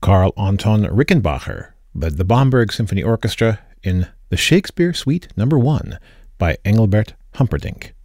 Karl Anton Rickenbacher led the Bamberg Symphony Orchestra in the Shakespeare Suite No. 1 by Engelbert Humperdinck.